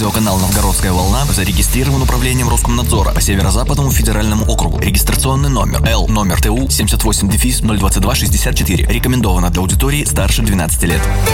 Радиоканал «Новгородская волна» зарегистрирован управлением Роскомнадзора по Северо-Западному федеральному округу. Регистрационный номер Л, номер ТУ 78-022-64. Рекомендовано для аудитории старше 12 лет.